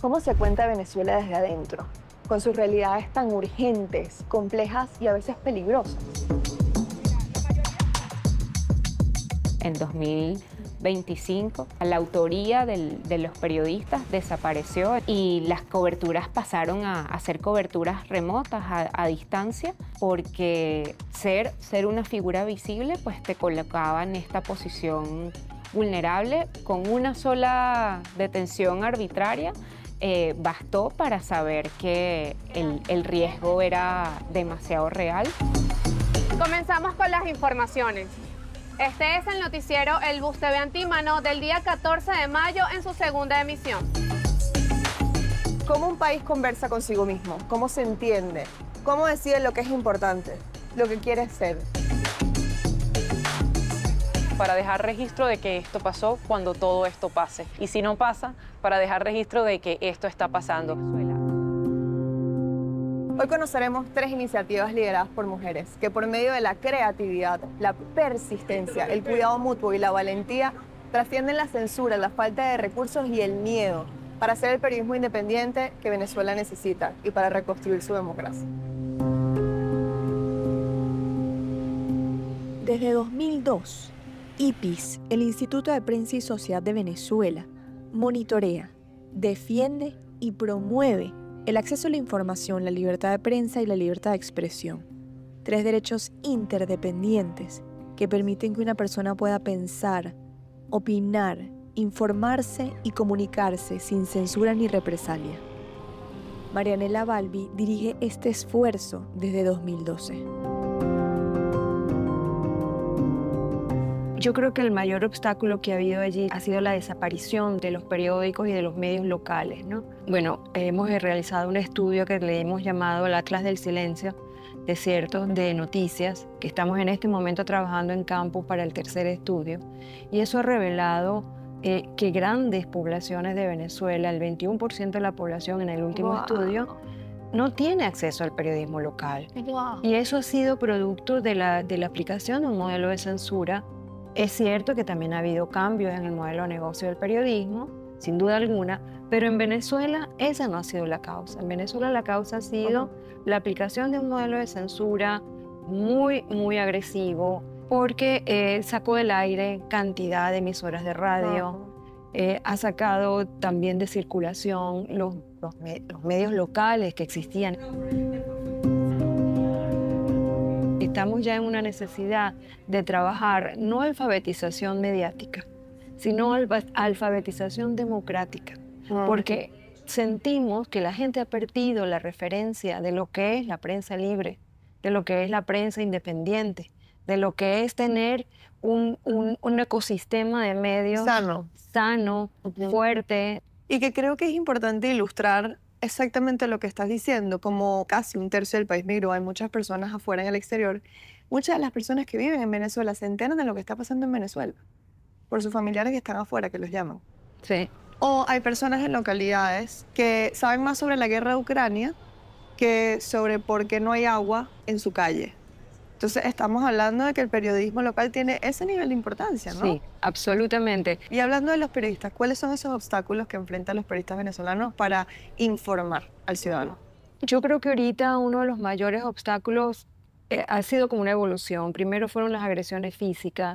¿Cómo se cuenta Venezuela desde adentro? Con sus realidades tan urgentes, complejas y a veces peligrosas. En 2025, la autoría de los periodistas desapareció y las coberturas pasaron a ser coberturas remotas, a distancia, porque ser una figura visible pues te colocaba en esta posición vulnerable. Con una sola detención arbitraria bastó para saber que el riesgo era demasiado real. Comenzamos con las informaciones. Este es el noticiero El Bus TV Antímano del día 14 de mayo en su segunda emisión. ¿Cómo un país conversa consigo mismo? ¿Cómo se entiende? ¿Cómo decide lo que es importante? Lo que quiere ser. Para dejar registro de que esto pasó cuando todo esto pase. Y si no pasa, para dejar registro de que esto está pasando. Hoy conoceremos 3 iniciativas lideradas por mujeres que por medio de la creatividad, la persistencia, el cuidado mutuo y la valentía trascienden la censura, la falta de recursos y el miedo para hacer el periodismo independiente que Venezuela necesita y para reconstruir su democracia. Desde 2002, IPIS, el Instituto de Prensa y Sociedad de Venezuela, monitorea, defiende y promueve el acceso a la información, la libertad de prensa y la libertad de expresión. 3 derechos interdependientes que permiten que una persona pueda pensar, opinar, informarse y comunicarse sin censura ni represalia. Marianela Balbi dirige este esfuerzo desde 2012. Yo creo que el mayor obstáculo que ha habido allí ha sido la desaparición de los periódicos y de los medios locales, ¿no? Bueno, hemos realizado un estudio que le hemos llamado el Atlas del Silencio, desiertos de noticias, que estamos en este momento trabajando en campo para el tercer estudio, y eso ha revelado que grandes poblaciones de Venezuela, el 21% de la población en el último estudio, no tiene acceso al periodismo local. Y eso ha sido producto de la aplicación de un modelo de censura. Es cierto que también ha habido cambios en el modelo de negocio del periodismo, sin duda alguna, pero en Venezuela esa no ha sido la causa. En Venezuela la causa ha sido la aplicación de un modelo de censura muy agresivo, porque sacó del aire cantidad de emisoras de radio, ha sacado también de circulación los medios locales que existían. Estamos ya en una necesidad de trabajar no alfabetización mediática, sino alfabetización democrática, porque sentimos que la gente ha perdido la referencia de lo que es la prensa libre, de lo que es la prensa independiente, de lo que es tener un ecosistema de medios sano, fuerte. Y que creo que es importante ilustrar exactamente lo que estás diciendo. Como casi 1/3 del país migró, hay muchas personas afuera en el exterior. Muchas de las personas que viven en Venezuela se enteran de lo que está pasando en Venezuela por sus familiares que están afuera, que los llaman. Sí. O hay personas en localidades que saben más sobre la guerra de Ucrania que sobre por qué no hay agua en su calle. Entonces estamos hablando de que el periodismo local tiene ese nivel de importancia, ¿no? Sí, absolutamente. Y hablando de los periodistas, ¿cuáles son esos obstáculos que enfrentan los periodistas venezolanos para informar al ciudadano? Yo creo que ahorita uno de los mayores obstáculos ha sido como una evolución. Primero fueron las agresiones físicas,